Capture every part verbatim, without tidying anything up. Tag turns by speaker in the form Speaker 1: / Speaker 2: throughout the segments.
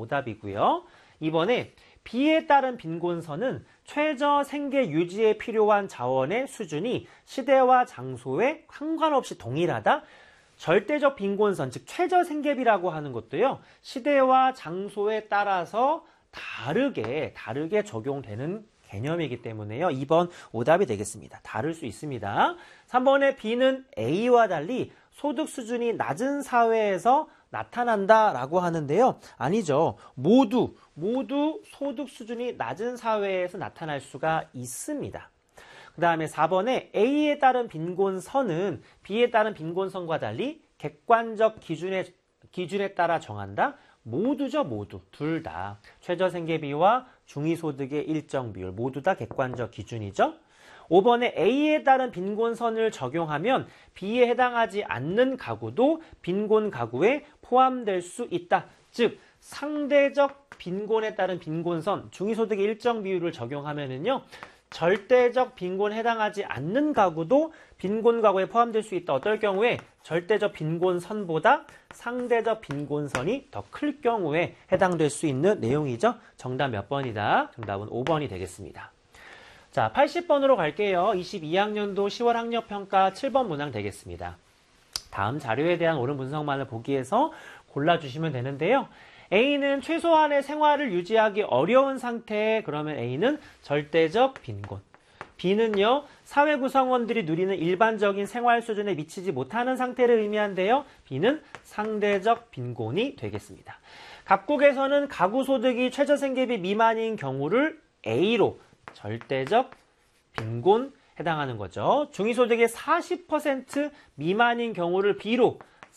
Speaker 1: 오답이고요. 이번에 B에 따른 빈곤선은 최저 생계 유지에 필요한 자원의 수준이 시대와 장소에 상관없이 동일하다. 절대적 빈곤선, 즉 최저 생계비라고 하는 것도요. 시대와 장소에 따라서 다르게 다르게 적용되는 개념이기 때문에요. 이 번 오답이 되겠습니다. 다를 수 있습니다. 삼 번의 B는 A와 달리 소득 수준이 낮은 사회에서 나타난다라고 하는데요. 아니죠. 모두 모두 소득 수준이 낮은 사회에서 나타날 수가 있습니다. 그 다음에 사 번에 A에 따른 빈곤선은 B에 따른 빈곤선과 달리 객관적 기준에, 기준에 따라 정한다. 모두죠. 모두. 둘 다. 최저생계비와 중위소득의 일정 비율 모두 다 객관적 기준이죠. 오 번에 A에 따른 빈곤선을 적용하면 B에 해당하지 않는 가구도 빈곤 가구에 포함될 수 있다. 즉 상대적 빈곤에 따른 빈곤선, 중위소득의 일정 비율을 적용하면은요. 절대적 빈곤에 해당하지 않는 가구도 빈곤 가구에 포함될 수 있다. 어떨 경우에 절대적 빈곤선보다 상대적 빈곤선이 더 클 경우에 해당될 수 있는 내용이죠. 정답 몇 번이다? 정답은 오 번이 되겠습니다. 자, 팔십 번으로 갈게요. 이십이 학년도 시월 학력평가 칠 번 문항 되겠습니다. 다음 자료에 대한 옳은 분석만을 보기 위해서 골라주시면 되는데요. A는 최소한의 생활을 유지하기 어려운 상태, 그러면 A는 절대적 빈곤. B는요, 사회 구성원들이 누리는 일반적인 생활 수준에 미치지 못하는 상태를 의미한데요. B는 상대적 빈곤이 되겠습니다. 각국에서는 가구 소득이 최저생계비 미만인 경우를 A로 절대적 빈곤 해당하는 거죠. 중위소득의 사십 퍼센트 미만인 경우를 B로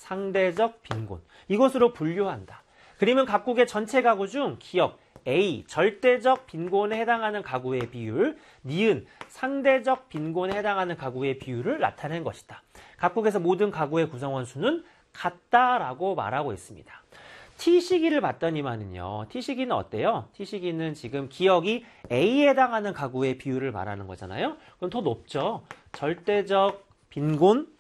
Speaker 1: 상대적 빈곤. 이것으로 분류한다. 그러면 각국의 전체 가구 중 기억 A, 절대적 빈곤에 해당하는 가구의 비율, 니은, 상대적 빈곤에 해당하는 가구의 비율을 나타낸 것이다. 각국에서 모든 가구의 구성원 수는 같다라고 말하고 있습니다. T시기를 봤더니만은요. T시기는 어때요? T시기는 지금 기억이 A에 해당하는 가구의 비율을 말하는 거잖아요. 그럼 더 높죠. 절대적 빈곤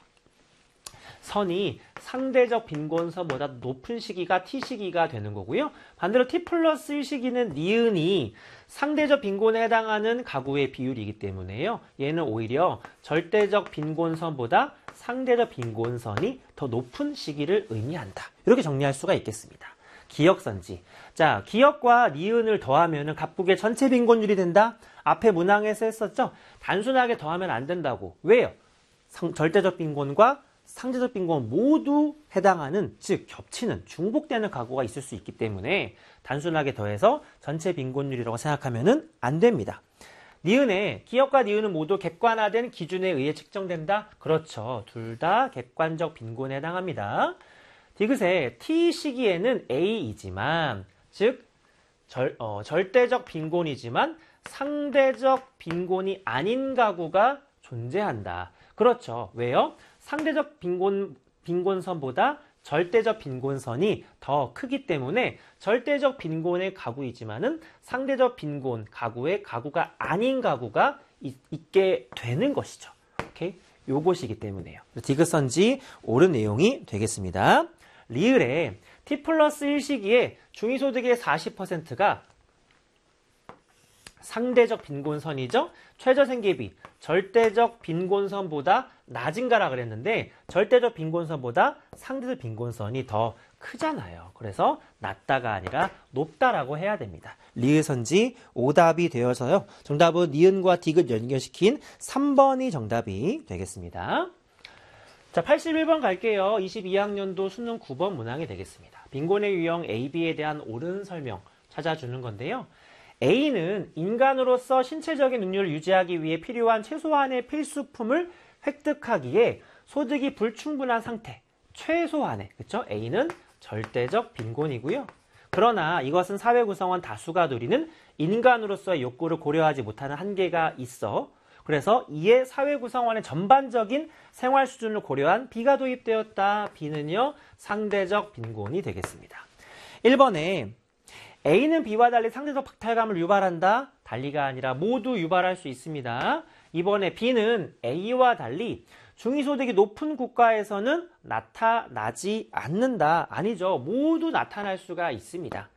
Speaker 1: 선이 상대적 빈곤선보다 높은 시기가 T시기가 되는 거고요. 반대로 T 플러스 일 시기는 니은이 상대적 빈곤에 해당하는 가구의 비율이기 때문에요. 얘는 오히려 절대적 빈곤선보다 상대적 빈곤선이 더 높은 시기를 의미한다. 이렇게 정리할 수가 있겠습니다. 기억선지. 자, 기억과 니은을 더하면 각국의 전체 빈곤율이 된다. 앞에 문항에서 했었죠. 단순하게 더하면 안 된다고. 왜요? 상, 절대적 빈곤과 상대적 빈곤 모두 해당하는, 즉 겹치는, 중복되는 가구가 있을 수 있기 때문에 단순하게 더해서 전체 빈곤율이라고 생각하면 안 됩니다. 니은에 기억과 니은은 모두 객관화된 기준에 의해 측정된다. 그렇죠. 둘 다 객관적 빈곤에 해당합니다. 디귿에 T 시기에는 A이지만, 즉 절, 어, 절대적 빈곤이지만 상대적 빈곤이 아닌 가구가 존재한다. 그렇죠. 왜요? 상대적 빈곤, 빈곤선보다 절대적 빈곤선이 더 크기 때문에 절대적 빈곤의 가구이지만은 상대적 빈곤 가구의 가구가 아닌 가구가 있, 있게 되는 것이죠. 오케이? 요것이기 때문에요. 디귿선지 옳은 내용이 되겠습니다. 리을에 T 플러스 일 시기에 중위소득의 사십 퍼센트가 상대적 빈곤선이죠. 최저생계비, 절대적 빈곤선보다 낮은가라 그랬는데 절대적 빈곤선보다 상대적 빈곤선이 더 크잖아요. 그래서 낮다가 아니라 높다라고 해야 됩니다. 리을선지 오답이 되어서요. 정답은 니은과 디귿 연결시킨 삼 번이 정답이 되겠습니다. 자, 팔십일 번 갈게요. 이십이 학년도 수능 구 번 문항이 되겠습니다. 빈곤의 유형 A, B에 대한 옳은 설명 찾아주는 건데요. A는 인간으로서 신체적인 능률을 유지하기 위해 필요한 최소한의 필수품을 획득하기에 소득이 불충분한 상태, 최소한의, 그렇죠? A는 절대적 빈곤이고요. 그러나 이것은 사회 구성원 다수가 누리는 인간으로서의 욕구를 고려하지 못하는 한계가 있어. 그래서 이에 사회 구성원의 전반적인 생활 수준을 고려한 B가 도입되었다. B는요, 상대적 빈곤이 되겠습니다. 일 번에 A는 B와 달리 상대적 박탈감을 유발한다. 달리가 아니라 모두 유발할 수 있습니다. 이번에 B는 A와 달리 중위소득이 높은 국가에서는 나타나지 않는다. 아니죠. 모두 나타날 수가 있습니다.